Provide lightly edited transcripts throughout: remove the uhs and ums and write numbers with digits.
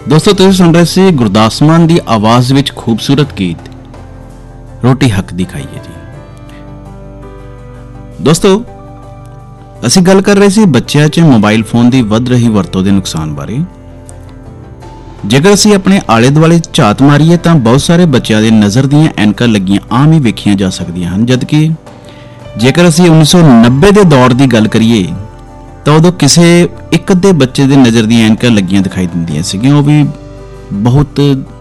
दोस्तों तुसीं सुन रहे सी गुरदास मान दी आवाज़ विच खूबसूरत गीत रोटी हक दी खाईए जी। दोस्तों असीं गल कर रहे सी बच्चों च मोबाइल फोन की वध रही वरतों के नुकसान बारे। जेकर असीं अपने आले दुआले झात मारीए तो बहुत सारे बच्चों के नज़र दीयां ऐनकां लगियां आम ही वेखियां जा सकदियां हन, जबकि जेकर असीं 1990 के दौर की गल करिए तो उदों किसी एक अद्धे बच्चे के नज़र दी ऐनकां लगियां दिखाई दिंदियां सीगियां, वो भी बहुत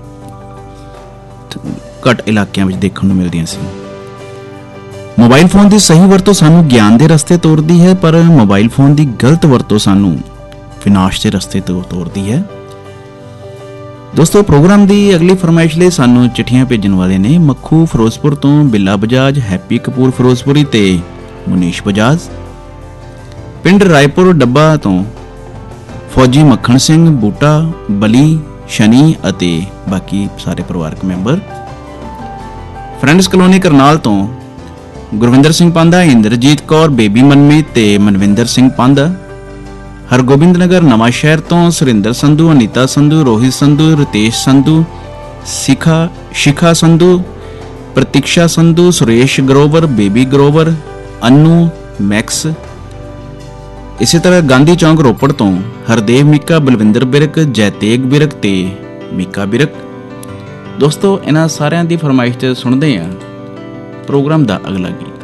घट इलाकों में देखने को मिलदियां सी। मोबाइल फोन की सही वरतों सानू ज्ञान के रस्ते तोरती है, पर मोबाइल फोन की गलत वरतों सानू विनाश के रस्ते तोरती है। दोस्तों प्रोग्राम की अगली फरमाइश लिए सानू चिट्ठियां भेजन वाले ने मक्खू फिरोजपुर तो बिल्ला बजाज, हैप्पी कपूर फिरोजपुरी ते मुनीश बजाज, पिंड रायपुर डब्बा तो फौजी मक्खण सिंह, बूटा, बली, शनी अते बाकी सारे परिवारक मैंबर, फ्रेंड्स कलोनी करनाल तो गुरविंदर सिंह पांधा, इंद्रजीत कौर, बेबी मनमीत ते मनविंदर सिंह पांधा, हरगोबिंद नगर नवां शहर तो सुरिंदर संधू, अनीता संधू, रोहित संधू, रितेश संधू, शिखा संधू, प्रतीक्षा संधू, सुरेश ग्रोवर, बेबी ग्रोवर, अनु, मैक्स। इसी तरह गांधी चौंक रोपड़ तो हरदेव मीका, बलविंदर बिरक, जैतेग बिरक ते मीका बिरक। दोस्तों इन्हां सारियां दी फरमाइश ते सुनदे हां प्रोग्राम दा अगला गीत।